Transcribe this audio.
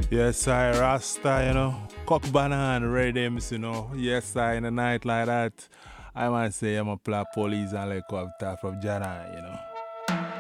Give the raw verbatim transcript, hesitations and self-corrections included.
Yes, I Rasta, you know. Cock banana rhythms, you know. Yes, I in a night like that. I might say I'm a play police and like have talk from Jana, you know.